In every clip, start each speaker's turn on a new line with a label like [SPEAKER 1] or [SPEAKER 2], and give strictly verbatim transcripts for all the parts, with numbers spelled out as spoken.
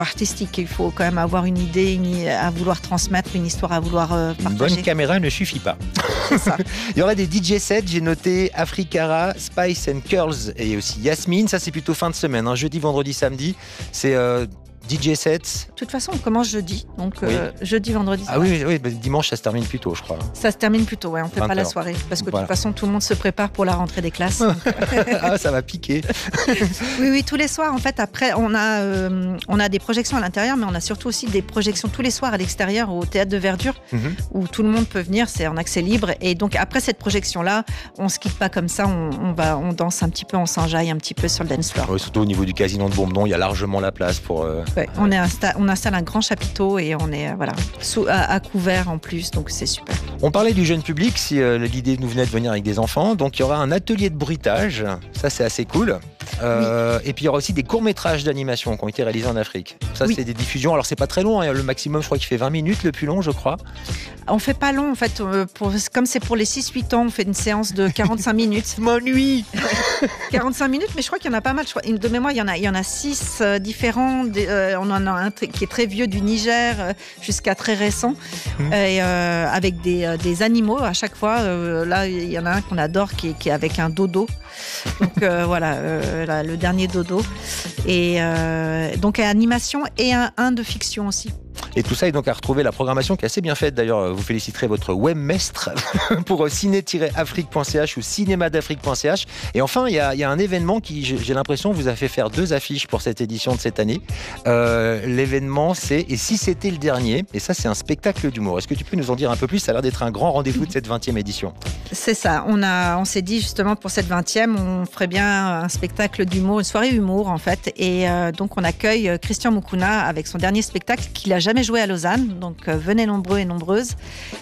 [SPEAKER 1] artistique. Il faut quand même avoir une idée une, à vouloir transmettre, une histoire à vouloir euh, partager.
[SPEAKER 2] Une bonne caméra ne suffit pas.
[SPEAKER 1] C'est ça.
[SPEAKER 2] Il y aura des D J sets, j'ai noté Africara, Spice and Curls et aussi Yasmine. Ça, c'est plutôt fin de semaine, hein. Jeudi, vendredi, samedi. C'est euh, D J sets.
[SPEAKER 1] De toute façon, on commence jeudi. Donc
[SPEAKER 2] Oui.
[SPEAKER 1] euh, jeudi, vendredi.
[SPEAKER 2] Ah oui, oui, bah, dimanche, ça se termine plus tôt, je crois.
[SPEAKER 1] Ça se termine plus tôt, ouais. On ne fait pas la
[SPEAKER 2] vingt heures.
[SPEAKER 1] soirée. Parce que
[SPEAKER 2] Voilà.
[SPEAKER 1] de toute façon, tout le monde se prépare pour la rentrée des classes.
[SPEAKER 2] Ah, ça va piquer.
[SPEAKER 1] Oui, oui, tous les soirs, en fait, après, on a, euh, on a des projections à l'intérieur, mais on a surtout aussi des projections tous les soirs à l'extérieur, au Théâtre de Verdure,
[SPEAKER 2] Mhm.
[SPEAKER 1] où tout le monde peut venir, c'est en accès libre. Et donc, après cette projection-là, on ne se quitte pas comme ça, on, on, va, on danse un petit peu, on s'enjaille un petit peu sur le dance floor.
[SPEAKER 2] Ouais, surtout au niveau du casino de Bombedon, il y a largement la place pour... euh,
[SPEAKER 1] Ouais, on, est insta- on installe un grand chapiteau et on est euh, voilà, sous, à, à couvert en plus, donc c'est super.
[SPEAKER 2] On parlait du jeune public, si euh, l'idée nous venait de venir avec des enfants. Donc il y aura un atelier de bruitage, ça c'est assez cool. Euh, Et puis il y aura aussi des courts-métrages d'animation qui ont été réalisés en Afrique. Ça
[SPEAKER 1] Oui.
[SPEAKER 2] c'est des diffusions, alors c'est pas très long, hein. Le maximum je crois qu'il fait vingt minutes, le plus long je crois.
[SPEAKER 1] On fait pas long en fait, euh, pour, comme c'est pour les six huit ans, on fait une séance de quarante-cinq minutes.
[SPEAKER 2] M'ennuie.
[SPEAKER 1] quarante-cinq minutes, mais je crois qu'il y en a pas mal. Je crois, de mémoire, il y en a, il y en a six euh, différents. Des, euh, on en a un tr- qui est très vieux du Niger euh, jusqu'à très récent,
[SPEAKER 2] Mhm.
[SPEAKER 1] et, euh, avec des, euh, des animaux à chaque fois. Euh, là, il y en a un qu'on adore qui est, qui est avec un dodo. Donc euh, voilà, euh, là, le dernier dodo. Et euh, donc animation et un, un de fiction aussi.
[SPEAKER 2] Et tout ça est donc à retrouver, la programmation qui est assez bien faite. D'ailleurs, vous féliciterez votre webmestre pour ciné tiret afrique point c h ou cinéma d'afrique point c h. Et enfin, il y a, il y a un événement qui, j'ai j'ai l'impression, vous a fait faire deux affiches pour cette édition de cette année. Euh, L'événement, c'est « Et si c'était le dernier ?» Et ça, c'est un spectacle d'humour. Est-ce que tu peux nous en dire un peu plus? Ça a l'air d'être un grand rendez-vous de cette vingtième édition.
[SPEAKER 1] C'est ça. On a, on s'est dit justement pour cette vingtième, on ferait bien un spectacle d'humour, une soirée humour en fait. Et euh, donc on accueille Christian Mukuna avec son dernier spectacle qu'il a jamais joué à Lausanne. Donc euh, venez nombreux et nombreuses,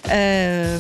[SPEAKER 1] euh,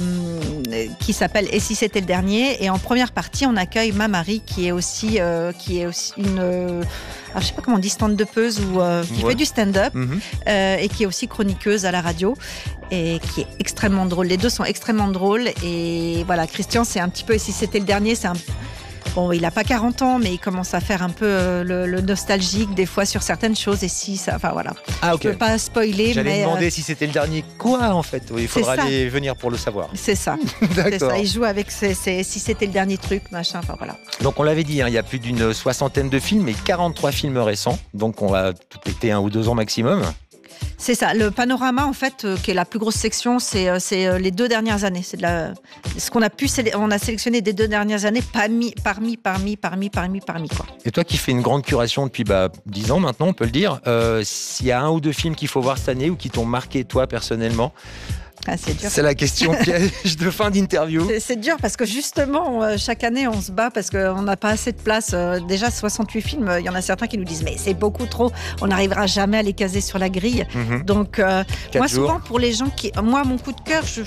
[SPEAKER 1] qui s'appelle Et si c'était le dernier. Et en première partie, on accueille Mamari qui est aussi, euh, qui est aussi une, euh, alors, je sais pas comment on dit, stand-upeuse ou euh, qui
[SPEAKER 2] Ouais.
[SPEAKER 1] fait du stand-up.
[SPEAKER 2] Mhm.
[SPEAKER 1] Euh, et qui est aussi chroniqueuse à la radio et qui est extrêmement drôle. Les deux sont extrêmement drôles et voilà, Christian, c'est un petit peu, et si c'était le dernier, c'est un... Bon, il n'a pas quarante ans, mais il commence à faire un peu euh, le, le nostalgique des fois sur certaines choses et si ça... Enfin voilà,
[SPEAKER 2] Ah,
[SPEAKER 1] je
[SPEAKER 2] ok.
[SPEAKER 1] peux pas spoiler,
[SPEAKER 2] J'allais
[SPEAKER 1] mais
[SPEAKER 2] demander
[SPEAKER 1] euh,
[SPEAKER 2] si c'était le dernier. Quoi, en fait? Oui, il faudra
[SPEAKER 1] ça.
[SPEAKER 2] aller venir pour le savoir.
[SPEAKER 1] c'est ça. C'est
[SPEAKER 2] D'accord.
[SPEAKER 1] ça. Il joue avec ses, ses- si c'était le dernier truc, machin, enfin voilà.
[SPEAKER 2] Donc on l'avait dit, hein, il y a plus d'une soixantaine de films et quarante-trois films récents. Donc on va tout péter un ou deux ans maximum.
[SPEAKER 1] C'est ça. Le panorama, en fait, euh, qui est la plus grosse section, c'est euh, c'est, euh, les deux dernières années. C'est de la... ce qu'on a pu, sélec- on a sélectionné des deux dernières années parmi, parmi, parmi, parmi, parmi, parmi quoi.
[SPEAKER 2] Et toi qui fais une grande curation depuis bah, dix ans maintenant, on peut le dire, euh, s'il y a un ou deux films qu'il faut voir cette année ou qui t'ont marqué toi personnellement,
[SPEAKER 1] Ah, c'est dur.
[SPEAKER 2] c'est la question piège de fin d'interview.
[SPEAKER 1] C'est- C'est dur parce que justement, euh, chaque année, on se bat parce qu'on n'a pas assez de place. Euh, Déjà, soixante-huit films, euh, il y en a certains qui nous disent mais c'est beaucoup trop, on n'arrivera jamais à les caser sur la grille.
[SPEAKER 2] Mhm.
[SPEAKER 1] Donc, euh,
[SPEAKER 2] Quatre
[SPEAKER 1] moi,
[SPEAKER 2] jours.
[SPEAKER 1] souvent, pour les gens qui. Moi, mon coup de cœur, je.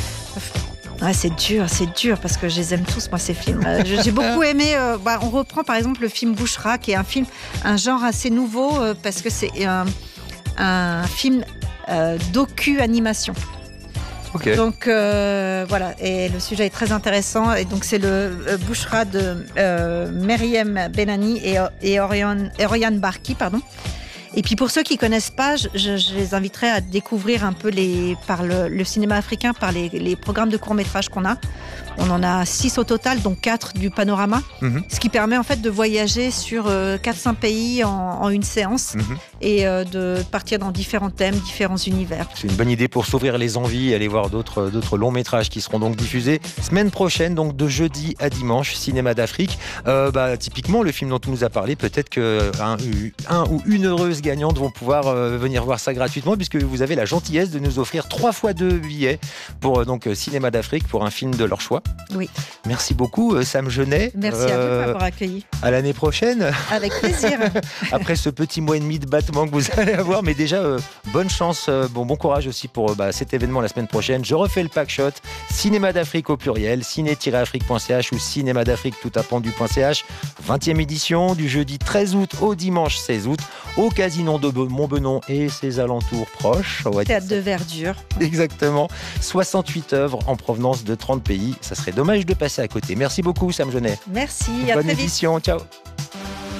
[SPEAKER 1] Ah, c'est dur, c'est dur parce que je les aime tous, moi, ces films. Euh, je- J'ai beaucoup aimé. euh, bah, on reprend par exemple le film Bouchra, qui est un film, un genre assez nouveau euh, parce que c'est un, un film euh, docu-animation.
[SPEAKER 2] Ok.
[SPEAKER 1] Donc euh, voilà, et le sujet est très intéressant. Et donc c'est le euh, Bouchra de euh, Meriem Benani et, et Orion, et Oriane Barki, pardon. Et puis pour ceux qui connaissent pas, je, je- je les inviterai à découvrir un peu les, par le, le cinéma africain, par les, les programmes de court-métrage qu'on a. On en a six au total, dont quatre du panorama,
[SPEAKER 2] Mhm.
[SPEAKER 1] ce qui permet en fait de voyager sur euh, quatre cinq pays en, en une séance
[SPEAKER 2] Mhm.
[SPEAKER 1] et euh, de partir dans différents thèmes, différents univers.
[SPEAKER 2] C'est une bonne idée pour s'ouvrir les envies et aller voir d'autres d'autres longs métrages qui seront donc diffusés semaine prochaine, donc de jeudi à dimanche, Cinéma d'Afrique. Euh, bah, typiquement, le film dont tu nous as parlé, peut-être que un, un ou une heureuse gagnante vont pouvoir euh, venir voir ça gratuitement, puisque vous avez la gentillesse de nous offrir trois fois deux billets pour euh, donc Cinéma d'Afrique pour un film de leur choix.
[SPEAKER 1] Oui.
[SPEAKER 2] Merci beaucoup, euh, Sam Genet.
[SPEAKER 1] Merci à vous de
[SPEAKER 2] Euh,
[SPEAKER 1] m'avoir accueilli.
[SPEAKER 2] à l'année prochaine.
[SPEAKER 1] Avec plaisir.
[SPEAKER 2] Après ce petit mois et demi de battement que vous allez avoir, mais déjà euh, bonne chance, euh, bon, bon courage aussi pour euh, bah, cet événement la semaine prochaine. Je refais le pack shot, Cinéma d'Afrique au pluriel, ciné tiret afrique point c h ou cinéma d'Afrique tout appendu point c h. vingtième édition du jeudi treize août au dimanche seize août au Casino de Montbenon et ses alentours proches. On va dire
[SPEAKER 1] Théâtre
[SPEAKER 2] ça.
[SPEAKER 1] de verdure.
[SPEAKER 2] Exactement, soixante-huit œuvres en provenance de trente pays. Ça serait dommage de passer à côté. Merci beaucoup Sam Genet.
[SPEAKER 1] Merci, à
[SPEAKER 2] Bonne
[SPEAKER 1] très vite.
[SPEAKER 2] édition, ciao.